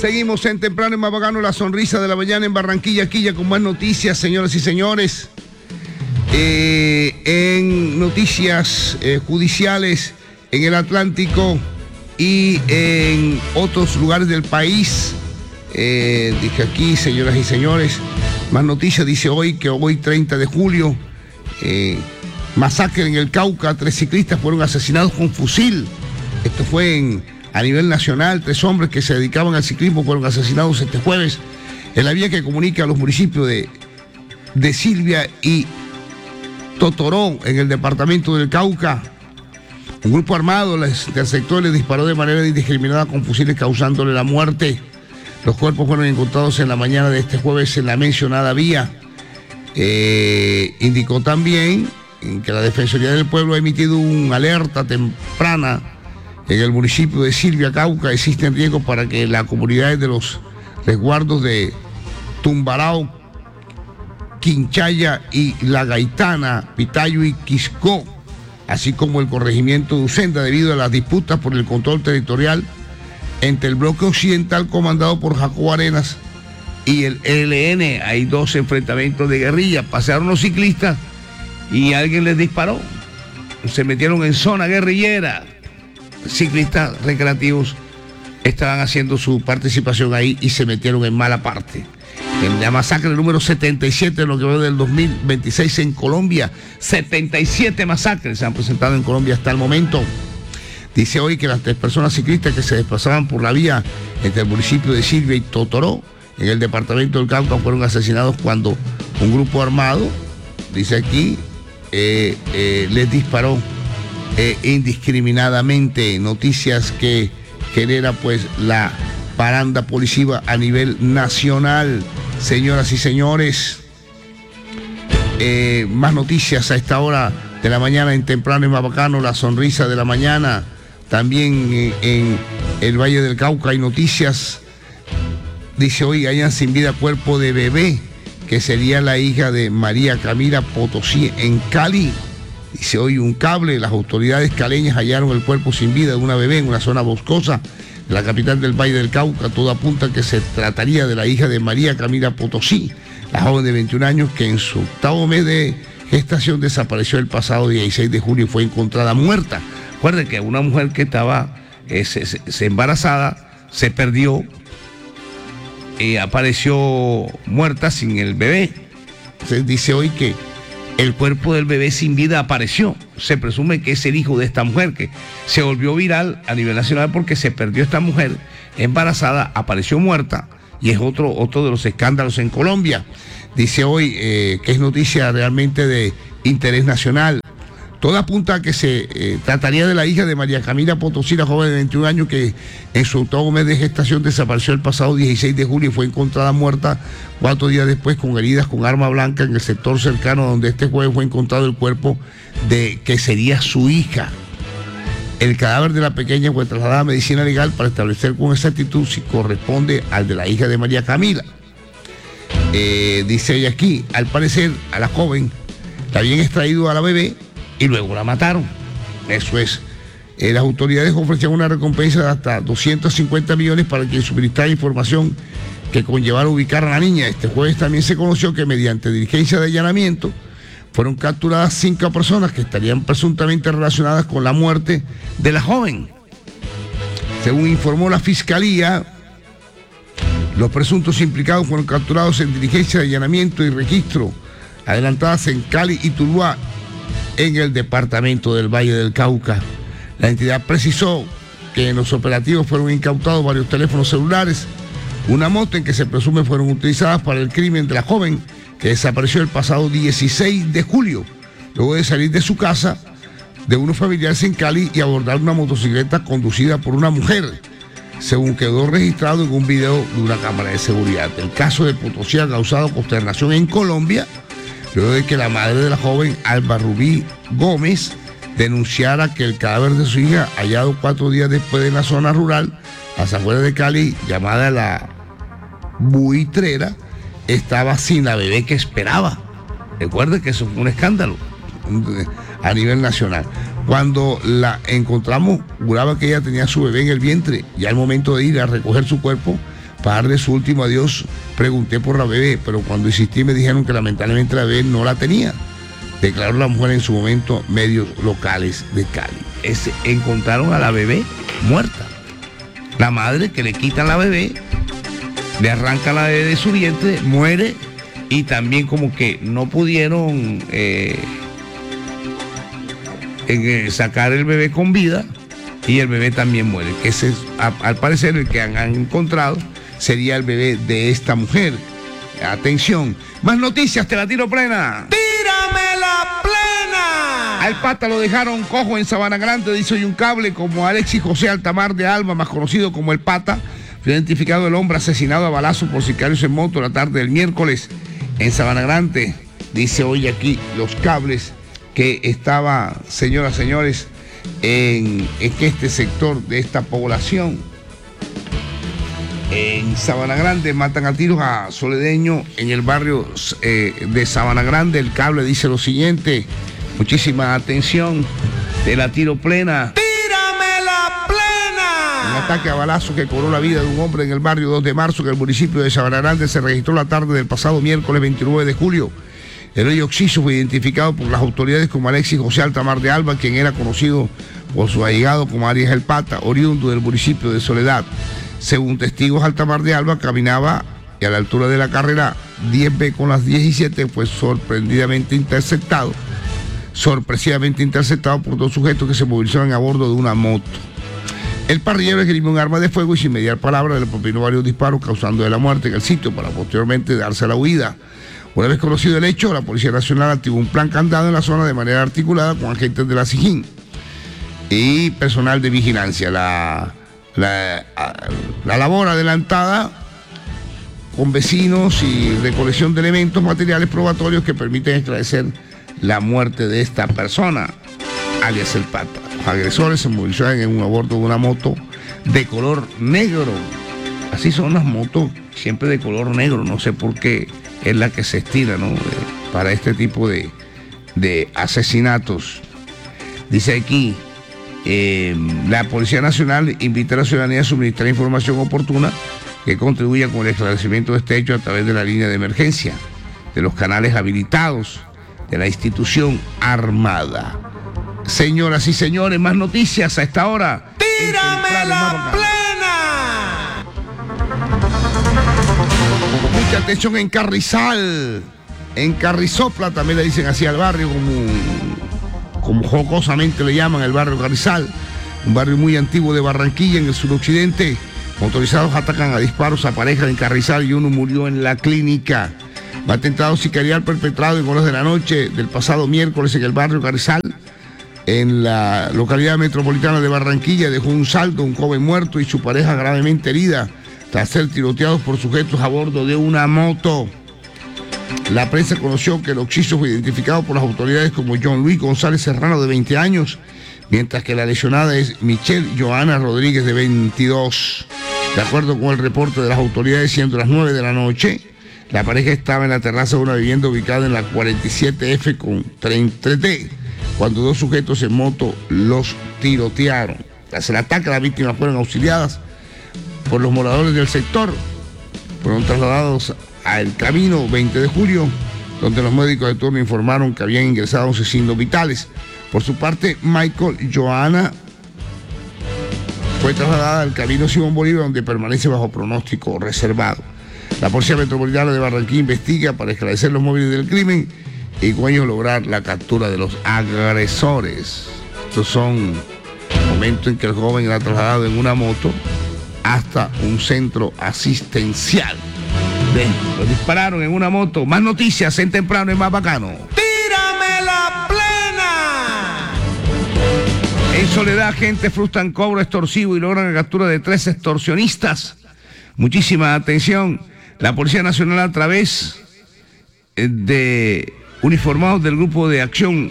Seguimos en Temprano en Mapacano, la sonrisa de la mañana en Barranquilla, Quilla, con más noticias, señoras y señores. En noticias judiciales en el Atlántico y en otros lugares del país. Dije aquí, señoras y señores, más noticias. Dice hoy que hoy 30 de julio, masacre en el Cauca, 3 ciclistas fueron asesinados con fusil. Esto fue a nivel nacional. 3 hombres que se dedicaban al ciclismo fueron asesinados este jueves en la vía que comunica a los municipios de Silvia y Totoró, en el departamento del Cauca. Un grupo armado del sector les disparó de manera indiscriminada con fusiles, causándole la muerte. Los cuerpos fueron encontrados en la mañana de este jueves en la mencionada vía. Indicó también que la Defensoría del Pueblo ha emitido una alerta temprana en el municipio de Silvia, Cauca. Existen riesgos para que las comunidades de los resguardos de Tumbarao, Quinchaya y La Gaitana, Pitayo y Quiscó, así como el corregimiento de Ucenda, debido a las disputas por el control territorial entre el bloque occidental comandado por Jacobo Arenas y el ELN. Hay 2 enfrentamientos de guerrilla. Pasaron los ciclistas y alguien les disparó. Se metieron en zona guerrillera. Ciclistas recreativos estaban haciendo su participación ahí y se metieron en mala parte. En la masacre número 77 en lo que va del 2026 en Colombia. 77 masacres se han presentado en Colombia hasta el momento. Dice hoy que las 3 personas ciclistas que se desplazaban por la vía entre el municipio de Silvia y Totoró, en el departamento del Cauca, fueron asesinados cuando un grupo armado, dice aquí, les disparó indiscriminadamente. Noticias que genera pues la paranda policiva a nivel nacional. Señoras y señores, más noticias a esta hora de la mañana en Temprano y Mapacano, la sonrisa de la mañana. También en el Valle del Cauca hay noticias. Dice hoy hallan sin vida cuerpo de bebé, que sería la hija de María Camila Potosí en Cali. Dice hoy un cable, las autoridades caleñas hallaron el cuerpo sin vida de una bebé en una zona boscosa de la capital del Valle del Cauca. Todo apunta que se trataría de la hija de María Camila Potosí, la joven de 21 años que en su 8º mes de gestación desapareció el pasado 16 de julio y fue encontrada muerta. Recuerden que una mujer que estaba se embarazada, se perdió y apareció muerta sin el bebé. Entonces dice hoy que el cuerpo del bebé sin vida apareció. Se presume que es el hijo de esta mujer, que se volvió viral a nivel nacional porque se perdió esta mujer embarazada, apareció muerta, y es otro de los escándalos en Colombia. Dice hoy que es noticia realmente de interés nacional. Todo apunta a que se trataría de la hija de María Camila Potosí, la joven de 21 años que en su 8º mes de gestación desapareció el pasado 16 de julio y fue encontrada muerta 4 días después con heridas con arma blanca en el sector cercano donde este jueves fue encontrado el cuerpo de que sería su hija. El cadáver de la pequeña fue trasladada a medicina legal para establecer con exactitud si corresponde al de la hija de María Camila. Dice ella aquí, al parecer a la joven la habían extraído a la bebé y luego la mataron. Eso es. Las autoridades ofrecían una recompensa de hasta 250 millones para quien suministrara información que conllevara ubicar a la niña. Este jueves también se conoció que mediante diligencia de allanamiento fueron capturadas 5 personas que estarían presuntamente relacionadas con la muerte de la joven. Según informó la Fiscalía, los presuntos implicados fueron capturados en diligencia de allanamiento y registro adelantadas en Cali y Tuluá, en el departamento del Valle del Cauca. La entidad precisó que en los operativos fueron incautados varios teléfonos celulares, una moto en que se presume fueron utilizadas para el crimen de la joven que desapareció el pasado 16 de julio, luego de salir de su casa de unos familiares en Cali y abordar una motocicleta conducida por una mujer, según quedó registrado en un video de una cámara de seguridad. El caso de Potosí ha causado consternación en Colombia, luego de que la madre de la joven, Alba Rubí Gómez, denunciara que el cadáver de su hija, hallado 4 días después en la zona rural, a las afueras de Cali, llamada La Buitrera, estaba sin la bebé que esperaba. Recuerde que eso fue un escándalo a nivel nacional. Cuando la encontramos, juraba que ella tenía su bebé en el vientre, y al momento de ir a recoger su cuerpo, para darle su último adiós, pregunté por la bebé, pero cuando insistí me dijeron que lamentablemente la bebé no la tenía. Declaró la mujer en su momento medios locales de Cali. Encontraron a la bebé muerta. La madre, que le quitan la bebé, le arranca la bebé de su vientre, muere, y también como que no pudieron sacar el bebé con vida, y el bebé también muere. Que ese es, al parecer, el que han encontrado sería el bebé de esta mujer. Atención, más noticias, te la tiro plena. ¡Tírame la plena! Al Pata lo dejaron cojo en Sabana Grande, dice hoy un cable, como Alexis José Altamar de Alba, más conocido como el Pata. Fue identificado el hombre asesinado a balazo por sicarios en moto la tarde del miércoles en Sabana Grande. Dice hoy aquí los cables que estaba, señoras, señores, en este sector de esta población. En Sabana Grande matan a tiros a soledeño en el barrio de Sabana Grande. El cable dice lo siguiente, muchísima atención, te la tiro plena. ¡Tírame la plena! Un ataque a balazo que cobró la vida de un hombre en el barrio 2 de marzo, que el municipio de Sabana Grande, se registró la tarde del pasado miércoles 29 de julio. El rey Oxiso fue identificado por las autoridades como Alexis José Altamar de Alba, quien era conocido por su allegado como Arias el Pata, oriundo del municipio de Soledad. Según testigos, Altamar de Alba caminaba y a la altura de la carrera 10B con las 17 fue sorpresivamente interceptado por dos sujetos que se movilizaban a bordo de una moto. El parrillero esgrimió un arma de fuego y sin mediar palabra le propinó varios disparos, causando la muerte en el sitio para posteriormente darse a la huida. Una vez conocido el hecho, la Policía Nacional activó un plan candado en la zona de manera articulada con agentes de la SIJIN y personal de vigilancia. La labor adelantada con vecinos y recolección de elementos materiales probatorios que permiten esclarecer la muerte de esta persona, alias el Pata. Los agresores se movilizaron en un aborto de una moto de color negro. Así son las motos, siempre de color negro, no sé por qué es la que se estira, ¿no? Para este tipo de asesinatos. Dice aquí, la Policía Nacional invita a la ciudadanía a suministrar información oportuna que contribuya con el esclarecimiento de este hecho a través de la línea de emergencia, de los canales habilitados de la institución armada. Señoras y señores, más noticias a esta hora. ¡Tírame la plena! Mucha atención en Carrizal. En Carrizopla también le dicen así al barrio, como jocosamente le llaman el barrio Carrizal, un barrio muy antiguo de Barranquilla, en el suroccidente. Motorizados atacan a disparos a parejas en Carrizal y uno murió en la clínica. Un atentado sicarial perpetrado en horas de la noche del pasado miércoles en el barrio Carrizal, en la localidad metropolitana de Barranquilla, dejó un saldo, un joven muerto y su pareja gravemente herida tras ser tiroteados por sujetos a bordo de una moto. La prensa conoció que el occiso fue identificado por las autoridades como John Luis González Serrano, de 20 años, mientras que la lesionada es Michelle Joana Rodríguez, de 22. De acuerdo con el reporte de las autoridades, siendo las 9 de la noche, la pareja estaba en la terraza de una vivienda ubicada en la 47F con 33T, cuando dos sujetos en moto los tirotearon. Tras el ataque, las víctimas fueron auxiliadas por los moradores del sector. Fueron trasladados al camino 20 de julio, donde los médicos de turno informaron que habían ingresado 11 signos vitales. Por su parte, Michael Joana fue trasladada al camino Simón Bolívar, donde permanece bajo pronóstico reservado. La Policía Metropolitana de Barranquilla investiga para esclarecer los móviles del crimen y con ello lograr la captura de los agresores. Estos son momentos en que el joven era trasladado en una moto hasta un centro asistencial. Lo dispararon en una moto. Más noticias en Temprano y Más Bacano. ¡Tírame la plena! En Soledad, agentes frustran cobro extorsivo y logran la captura de 3 extorsionistas. Muchísima atención. La Policía Nacional, a través de uniformados del Grupo de Acción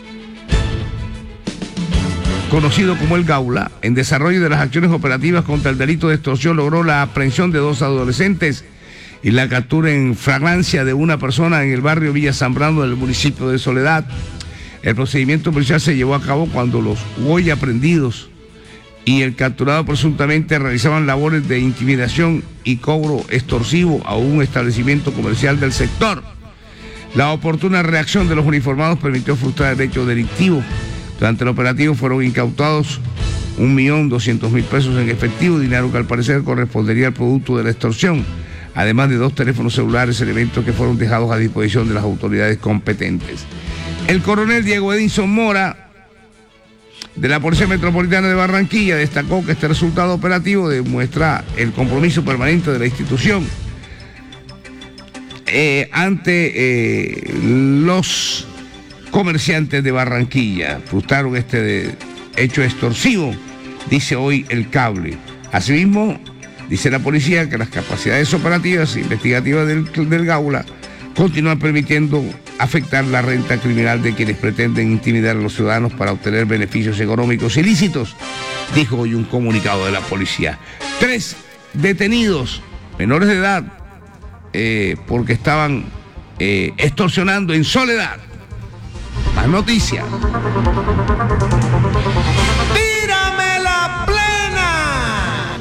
conocido como el Gaula, en desarrollo de las acciones operativas contra el delito de extorsión, logró la aprehensión de 2 adolescentes y la captura en flagrancia de una persona en el barrio Villa Zambrano del municipio de Soledad. El procedimiento policial se llevó a cabo cuando los hoy aprendidos y el capturado presuntamente realizaban labores de intimidación y cobro extorsivo a un establecimiento comercial del sector. La oportuna reacción de los uniformados permitió frustrar el hecho delictivo. Durante el operativo fueron incautados 1.200.000 pesos en efectivo, dinero que al parecer correspondería al producto de la extorsión, además de 2 teléfonos celulares, elementos que fueron dejados a disposición de las autoridades competentes. El coronel Diego Edinson Mora, de la Policía Metropolitana de Barranquilla, destacó que este resultado operativo demuestra el compromiso permanente de la institución ante los comerciantes de Barranquilla. Frustraron este hecho extorsivo, dice hoy El Cable. Asimismo, dice la policía que las capacidades operativas e investigativas del Gaula continúan permitiendo afectar la renta criminal de quienes pretenden intimidar a los ciudadanos para obtener beneficios económicos ilícitos, dijo hoy un comunicado de la policía. 3 detenidos, menores de edad, porque estaban extorsionando en Soledad. Más noticias. ¡Tírame la plena!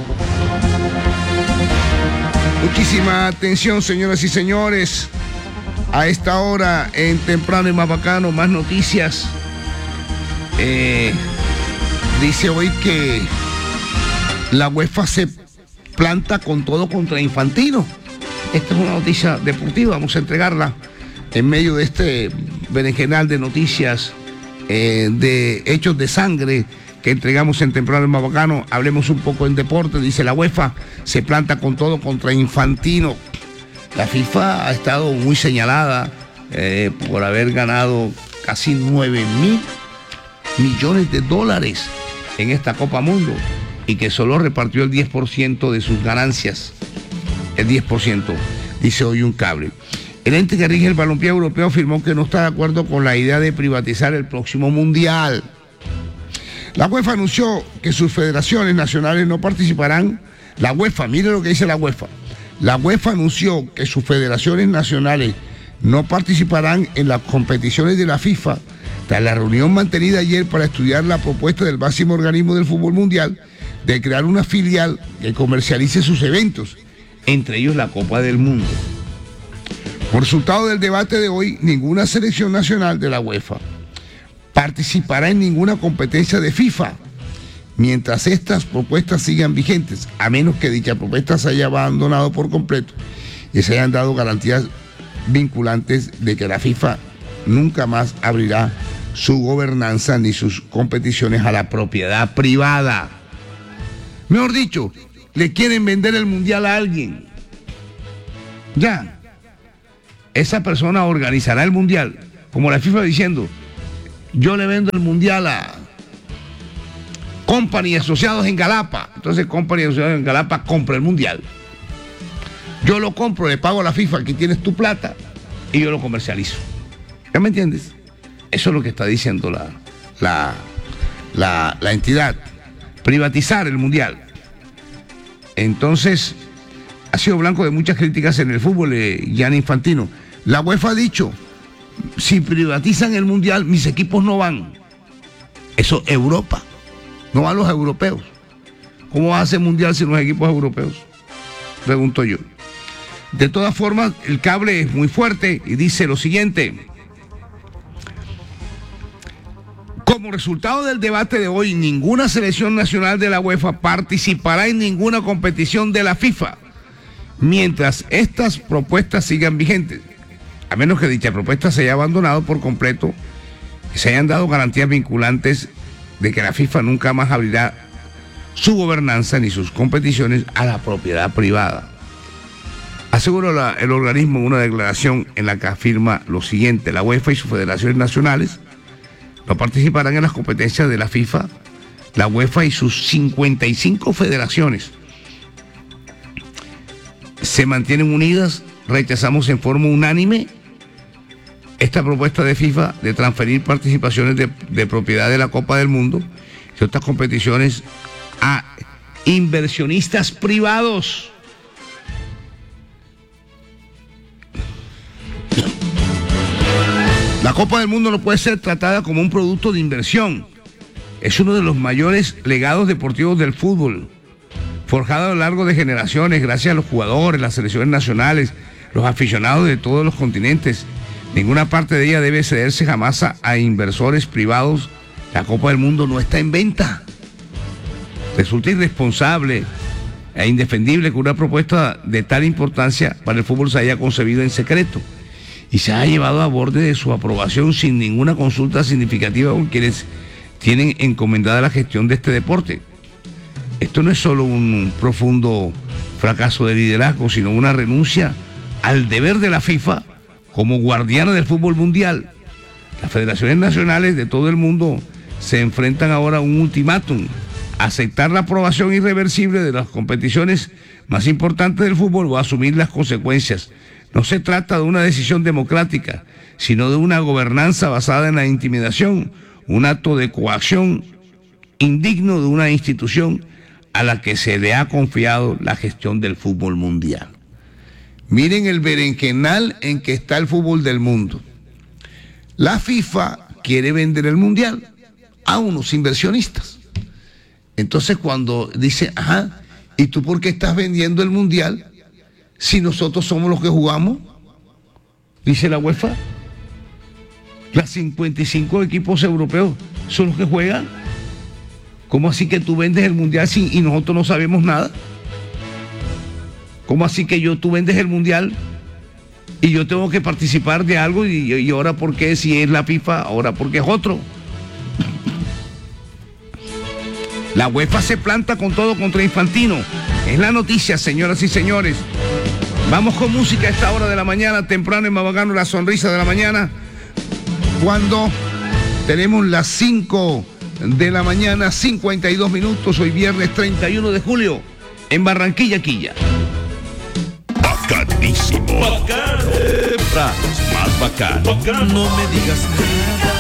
Muchísima atención, señoras y señores. A esta hora, en Temprano y Más Bacano, más noticias. Dice hoy que la UEFA se planta con todo contra Infantino. Esta es una noticia deportiva, vamos a entregarla en medio de este berenjenal de noticias, de hechos de sangre que entregamos en Temprano y Más Bacano. Hablemos un poco en deporte. Dice la UEFA se planta con todo contra Infantino. La FIFA ha estado muy señalada por haber ganado casi 9.000 millones de dólares en esta Copa Mundo y que solo repartió el 10% de sus ganancias. El 10%, dice hoy un cable. El ente que rige el balompié europeo afirmó que no está de acuerdo con la idea de privatizar el próximo Mundial. La UEFA anunció que sus federaciones nacionales no participarán. La UEFA, mire lo que dice la UEFA. La UEFA anunció que sus federaciones nacionales no participarán en las competiciones de la FIFA tras la reunión mantenida ayer para estudiar la propuesta del máximo organismo del fútbol mundial de crear una filial que comercialice sus eventos, entre ellos la Copa del Mundo. Por resultado del debate de hoy, ninguna selección nacional de la UEFA participará en ninguna competencia de FIFA mientras estas propuestas sigan vigentes, a menos que dicha propuesta se haya abandonado por completo y se hayan dado garantías vinculantes de que la FIFA nunca más abrirá su gobernanza ni sus competiciones a la propiedad privada. Mejor dicho, le quieren vender el mundial a alguien. Ya, esa persona organizará el mundial, como la FIFA diciendo, yo le vendo el mundial a Company Asociados en Galapa. Entonces Company Asociados en Galapa compra el mundial. Yo lo compro, le pago a la FIFA, aquí tienes tu plata, y yo lo comercializo. ¿Ya me entiendes? Eso es lo que está diciendo la entidad. Privatizar el mundial. Entonces, ha sido blanco de muchas críticas en el fútbol, Gianni Infantino. La UEFA ha dicho, si privatizan el mundial, mis equipos no van. Eso Europa. No van los europeos. ¿Cómo va a hacer mundial sin los equipos europeos? Pregunto yo. De todas formas, el cable es muy fuerte y dice lo siguiente. Como resultado del debate de hoy, ninguna selección nacional de la UEFA participará en ninguna competición de la FIFA mientras estas propuestas sigan vigentes, a menos que dicha propuesta se haya abandonado por completo y se hayan dado garantías vinculantes de que la FIFA nunca más abrirá su gobernanza ni sus competiciones a la propiedad privada. Aseguró el organismo en una declaración en la que afirma lo siguiente: la UEFA y sus federaciones nacionales no participarán en las competencias de la FIFA. La UEFA y sus 55 federaciones se mantienen unidas. Rechazamos en forma unánime esta propuesta de FIFA de transferir participaciones de propiedad de la Copa del Mundo y otras competiciones a inversionistas privados. La Copa del Mundo no puede ser tratada como un producto de inversión. es uno de los mayores legados deportivos del fútbol, forjado a lo largo de generaciones gracias a los jugadores, las selecciones nacionales, los aficionados de todos los continentes. Ninguna parte de ella debe cederse jamás a inversores privados. La Copa del Mundo no está en venta. Resulta irresponsable e indefendible que una propuesta de tal importancia para el fútbol se haya concebido en secreto y se haya llevado a borde de su aprobación sin ninguna consulta significativa con quienes tienen encomendada la gestión de este deporte. Esto no es solo un profundo fracaso de liderazgo, sino una renuncia al deber de la FIFA como guardiana del fútbol mundial. Las federaciones nacionales de todo el mundo se enfrentan ahora a un ultimátum: aceptar la aprobación irreversible de las competiciones más importantes del fútbol o asumir las consecuencias. No se trata de una decisión democrática, sino de una gobernanza basada en la intimidación, un acto de coacción indigno de una institución a la que se le ha confiado la gestión del fútbol mundial. Miren el berenjenal en que está el fútbol del mundo. La FIFA quiere vender el mundial a unos inversionistas. Entonces cuando dice, ajá, ¿y tú por qué estás vendiendo el mundial si nosotros somos los que jugamos? Dice la UEFA. Las 55 equipos europeos son los que juegan. ¿Cómo así que tú vendes el mundial y nosotros no sabemos nada? ¿Cómo así que tú vendes el mundial y yo tengo que participar de algo y ahora por qué si es la FIFA, ahora por qué es otro? La UEFA se planta con todo contra Infantino. Es la noticia, señoras y señores. Vamos con música a esta hora de la mañana, temprano en Mabacano, la sonrisa de la mañana, cuando tenemos las 5 de la mañana, 52 minutos, hoy viernes 31 de julio, en Barranquilla, Quilla. Bacanísimo. Bacano. Más bacano. No me digas nada.